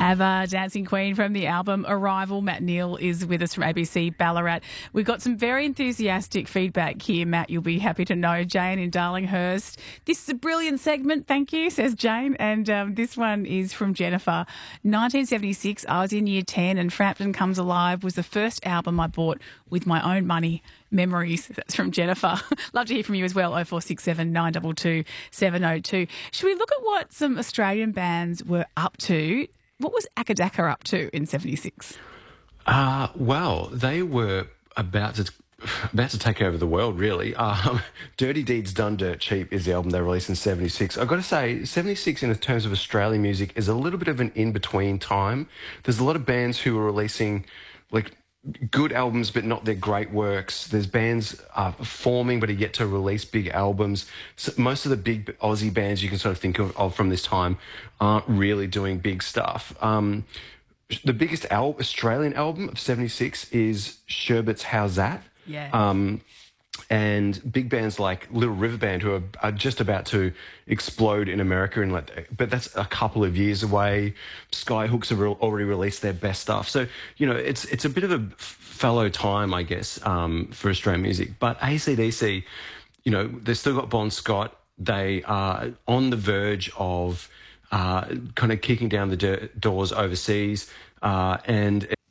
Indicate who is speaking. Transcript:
Speaker 1: Ava, Dancing Queen from the album Arrival. Matt Neal is with us from ABC Ballarat. We've got some very enthusiastic feedback here, Matt. You'll be happy to know. Jane in Darlinghurst. This is a brilliant segment, thank you, says Jane. And this one is from Jennifer. 1976, I was in year 10 and Frampton Comes Alive was the first album I bought with my own money. Memories. That's from Jennifer. Love to hear from you as well. 0467 922 702. Should we look at what some Australian bands were up to? What was Akadaka up to in 76?
Speaker 2: Well, they were about to take over the world, really. Dirty Deeds Done Dirt Cheap is the album they released in 76. I've got to say, 76 in terms of Australian music is a little bit of an in-between time. There's a lot of bands who were releasing, like, good albums but not their great works. There's bands forming but are yet to release big albums. So most of the big Aussie bands you can sort of think of from this time aren't really doing big stuff. The biggest Australian album of 76 is Sherbet's How's That?
Speaker 1: Yeah.
Speaker 2: And big bands like Little River Band, who are just about to explode in America, but that's a couple of years away. Skyhooks have already released their best stuff. So, you know, it's a bit of a fallow time, I guess, for Australian music. But AC/DC, you know, they've still got Bon Scott. They are on the verge of kind of kicking down the doors overseas. And